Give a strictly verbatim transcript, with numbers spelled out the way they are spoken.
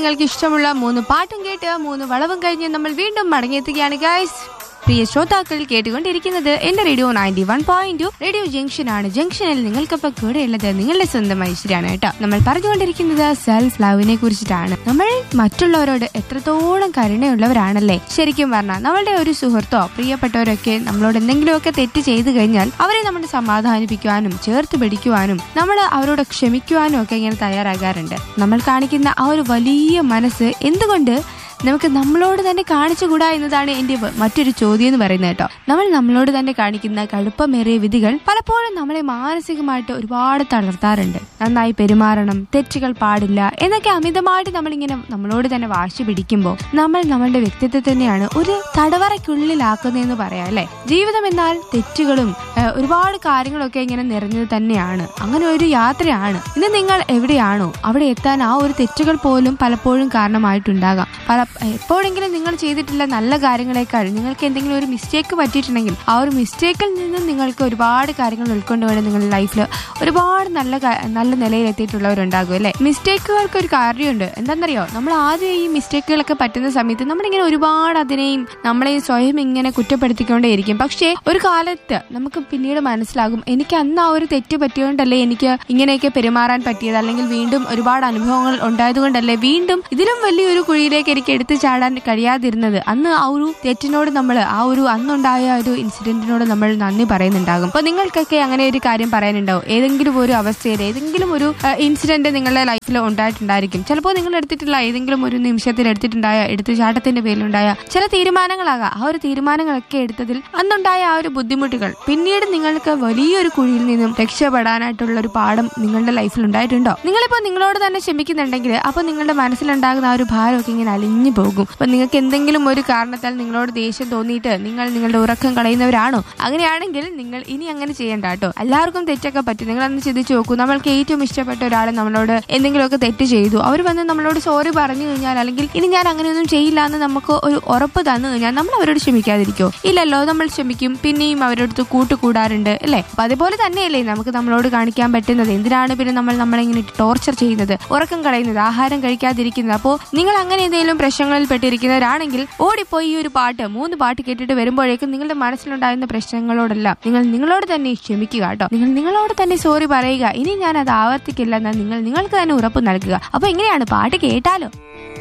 നിങ്ങൾക്ക് ഇഷ്ടമുള്ള മൂന്ന് പാട്ടും കേട്ട് മൂന്ന് വളവും കഴിഞ്ഞ് നമ്മൾ വീണ്ടും മടങ്ങിയെത്തുകയാണ് ഗൈസ്. പ്രിയ ശ്രോതാക്കൾ കേട്ടുകൊണ്ടിരിക്കുന്നത് എന്റെ radio ninety one point two radio junction ആണ്. ജംഗ്ഷനിൽ നിങ്ങൾക്കൊപ്പം കൂടെ ഉള്ളത് നിങ്ങളുടെ സ്വന്തം ഐശ്വര്യാണ് കേട്ടോ. നമ്മൾ പറഞ്ഞുകൊണ്ടിരിക്കുന്നത് സെൽഫ് ലവിനെ കുറിച്ചിട്ടാണ്. നമ്മൾ മറ്റുള്ളവരോട് എത്രത്തോളം കരുണയുള്ളവരാണല്ലേ. ശരിക്കും പറഞ്ഞാൽ നമ്മളുടെ ഒരു സുഹൃത്തോ പ്രിയപ്പെട്ടവരൊക്കെ നമ്മളോട് എന്തെങ്കിലുമൊക്കെ തെറ്റ് ചെയ്തു കഴിഞ്ഞാൽ അവരെ നമ്മൾ സമാധാനിപ്പിക്കുവാനും ചേർത്ത് പിടിക്കുവാനും നമ്മൾ അവരോട് ക്ഷമിക്കുവാനും ഒക്കെ ഇങ്ങനെ തയ്യാറാകാറുണ്ട്. നമ്മൾ കാണിക്കുന്ന ആ ഒരു വലിയ മനസ്സ് എന്തുകൊണ്ട് നമുക്ക് നമ്മളോട് തന്നെ കാണിച്ചുകൂടാ എന്നതാണ് എന്റെ മറ്റൊരു ചോദ്യം എന്ന് പറയുന്നത് കേട്ടോ. നമ്മൾ നമ്മളോട് തന്നെ കാണിക്കുന്ന കടുപ്പമേറിയ വിധികൾ പലപ്പോഴും നമ്മളെ മാനസികമായിട്ട് ഒരുപാട് തളർത്താറുണ്ട്. നന്നായി പെരുമാറണം, തെറ്റുകൾ പാടില്ല എന്നൊക്കെ അമിതമായിട്ട് നമ്മളിങ്ങനെ നമ്മളോട് തന്നെ വാശി പിടിക്കുമ്പോൾ നമ്മൾ നമ്മളുടെ വ്യക്തിത്വം തന്നെയാണ് ഒരു തടവറയ്ക്കുള്ളിലാക്കുന്നതെന്ന് പറയാം അല്ലെ. ജീവിതം എന്നാൽ തെറ്റുകളും ഒരുപാട് കാര്യങ്ങളൊക്കെ ഇങ്ങനെ നിറഞ്ഞത് തന്നെയാണ്. അങ്ങനെ ഒരു യാത്രയാണ്. ഇന്ന് നിങ്ങൾ എവിടെയാണോ അവിടെ എത്താൻ ആ ഒരു തെറ്റുകൾ പോലും പലപ്പോഴും കാരണമായിട്ടുണ്ടാകാം. പല എപ്പോഴെങ്കിലും നിങ്ങൾ ചെയ്തിട്ടുള്ള നല്ല കാര്യങ്ങളെക്കാൾ നിങ്ങൾക്ക് എന്തെങ്കിലും ഒരു മിസ്റ്റേക്ക് പറ്റിയിട്ടുണ്ടെങ്കിൽ ആ ഒരു മിസ്റ്റേക്കിൽ നിന്നും നിങ്ങൾക്ക് ഒരുപാട് കാര്യങ്ങൾ ഉൾക്കൊണ്ടുകൊണ്ട് നിങ്ങളുടെ ലൈഫിൽ ഒരുപാട് നല്ല നല്ല നിലയിൽ എത്തിയിട്ടുള്ളവരുണ്ടാകും അല്ലെ. മിസ്റ്റേക്കുകൾക്ക് ഒരു കാര്യമുണ്ട്. എന്താണെന്നറിയോ, നമ്മൾ ആദ്യം ഈ മിസ്റ്റേക്കുകളൊക്കെ പറ്റുന്ന സമയത്ത് നമ്മളിങ്ങനെ ഒരുപാട് അതിനെയും നമ്മളെയും സ്വയം ഇങ്ങനെ കുറ്റപ്പെടുത്തിക്കൊണ്ടേയിരിക്കും. പക്ഷേ ഒരു കാലത്ത് നമുക്ക് പിന്നീട് മനസ്സിലാകും, എനിക്ക് അന്ന് ആ ഒരു തെറ്റ് പറ്റിയോണ്ടല്ലേ എനിക്ക് ഇങ്ങനെയൊക്കെ പെരുമാറാൻ പറ്റിയത്, അല്ലെങ്കിൽ വീണ്ടും ഒരുപാട് അനുഭവങ്ങൾ ഉണ്ടായതുകൊണ്ടല്ലേ വീണ്ടും ഇതിലും വലിയൊരു കുഴിയിലേക്ക് എനിക്ക് എടുത്തു ചാടാൻ കഴിയാതിരുന്നത്. അന്ന് ആ ഒരു തെറ്റിനോട് നമ്മൾ ആ ഒരു അന്നുണ്ടായ ഒരു ഇൻസിഡന്റിനോട് നമ്മൾ നന്ദി പറയുന്നുണ്ടാകും. അപ്പൊ നിങ്ങൾക്കൊക്കെ അങ്ങനെ ഒരു കാര്യം പറയാനുണ്ടാവും. ഏതെങ്കിലും ഒരു അവസ്ഥയിൽ ഏതെങ്കിലും ഒരു ഇൻസിഡന്റ് നിങ്ങളുടെ ലൈഫിൽ ഉണ്ടായിട്ടുണ്ടായിരിക്കും. ചിലപ്പോൾ നിങ്ങൾ എടുത്തിട്ടുള്ള ഏതെങ്കിലും ഒരു നിമിഷത്തിൽ എടുത്തിട്ടുണ്ടായ എടുത്തുചാട്ടത്തിന്റെ പേരിലുണ്ടായ ചില തീരുമാനങ്ങളാകാം. ആ ഒരു തീരുമാനങ്ങളൊക്കെ എടുത്തതിൽ അന്നുണ്ടായ ആ ഒരു ബുദ്ധിമുട്ടുകൾ പിന്നീട് നിങ്ങൾക്ക് വലിയൊരു കുഴിയിൽ നിന്നും രക്ഷപ്പെടാനായിട്ടുള്ള ഒരു പാഠം നിങ്ങളുടെ ലൈഫിൽ ഉണ്ടായിട്ടുണ്ടോ? നിങ്ങളിപ്പോ നിങ്ങളോട് തന്നെ ക്ഷമിക്കുന്നുണ്ടെങ്കിൽ അപ്പൊ നിങ്ങളുടെ മനസ്സിലുണ്ടാകുന്ന ആ ഒരു ഭാരമൊക്കെ ഇങ്ങനെ അലിഞ്ഞു പോകും. അപ്പൊ നിങ്ങൾക്ക് എന്തെങ്കിലും ഒരു കാരണത്താൽ നിങ്ങളോട് ദേഷ്യം തോന്നിയിട്ട് നിങ്ങൾ നിങ്ങളുടെ ഉറക്കം കളയുന്നവരാണോ? അങ്ങനെയാണെങ്കിൽ നിങ്ങൾ ഇനി അങ്ങനെ ചെയ്യേണ്ട കേട്ടോ. എല്ലാവർക്കും തെറ്റൊക്കെ പറ്റും. നിങ്ങൾ അന്ന് ചിന്തിച്ചു നോക്കൂ, നമ്മൾക്ക് ഏറ്റവും ഇഷ്ടപ്പെട്ട ഒരാൾ നമ്മളോട് എന്തെങ്കിലുമൊക്കെ തെറ്റ് ചെയ്തു, അവർ വന്ന് നമ്മളോട് സോറി പറഞ്ഞു കഴിഞ്ഞാൽ, അല്ലെങ്കിൽ ഇനി ഞാൻ അങ്ങനെയൊന്നും ചെയ്യില്ല എന്ന് നമുക്ക് ഒരു ഉറപ്പ് തന്നു കഴിഞ്ഞാൽ നമ്മൾ അവരോട് ക്ഷമിക്കാതിരിക്കോ? ഇല്ലല്ലോ, നമ്മൾ ക്ഷമിക്കും. പിന്നെയും അവരോട് കൂട്ടുകൂടാറുണ്ട് അല്ലെ. അപ്പൊ അതുപോലെ തന്നെയല്ലേ നമുക്ക് നമ്മളോട് കാണിക്കാൻ പറ്റുന്നത്. എന്തിനാണ് പിന്നെ നമ്മൾ നമ്മളിങ്ങനെ ടോർച്ചർ ചെയ്യുന്നത്, ഉറക്കം കളയുന്നത്, ആഹാരം കഴിക്കാതിരിക്കുന്നത്? അപ്പോ നിങ്ങൾ അങ്ങനെ എന്തെങ്കിലും പ്രശ്നങ്ങളിൽ പെട്ടിരിക്കുന്നവരാണെങ്കിൽ ഓടിപ്പോയി ഈ ഒരു പാട്ട് മൂന്ന് പാട്ട് കേട്ടിട്ട് വരുമ്പോഴേക്കും നിങ്ങളുടെ മനസ്സിലുണ്ടാകുന്ന പ്രശ്നങ്ങളോടെല്ലാം നിങ്ങൾ നിങ്ങളോട് തന്നെ ക്ഷമിക്കുക കേട്ടോ. നിങ്ങൾ നിങ്ങളോട് തന്നെ സോറി പറയുക. ഇനി ഞാൻ അത് ആവർത്തിക്കില്ല എന്ന് നിങ്ങൾ നിങ്ങൾക്ക് തന്നെ ഉറപ്പ് നൽകുക. അപ്പൊ എങ്ങനെയാണ് പാട്ട് കേട്ടാലോ?